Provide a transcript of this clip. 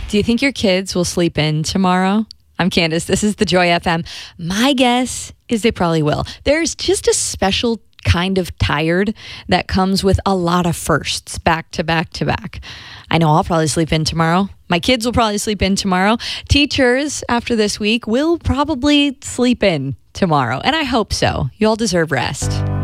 Do you think your kids will sleep in tomorrow? I'm Candace. This is the Joy FM. My guess is they probably will. There's just a special kind of tired that comes with a lot of firsts back to back to back. I know I'll probably sleep in tomorrow. My kids will probably sleep in tomorrow. Teachers, after this week, will probably sleep in tomorrow. And I hope so. You all deserve rest.